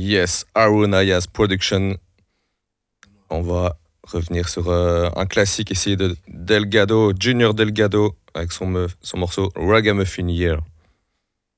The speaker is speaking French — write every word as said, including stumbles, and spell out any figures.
Yes, Harun Ayaz Production. On va revenir sur euh, un classique ici de Delgado, Junior Delgado, avec son, me- son morceau Ragamuffin Year.